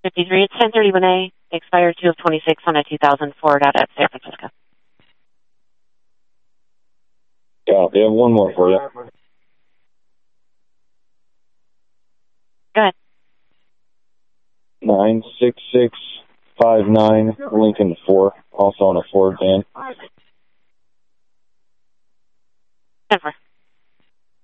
53, it's 1031A, expired 2 of 26 on a 2000 Ford out at San Francisco. Yeah, we have one more for you. Go ahead. 96659 Lincoln 4, also on a Ford van. 10-4.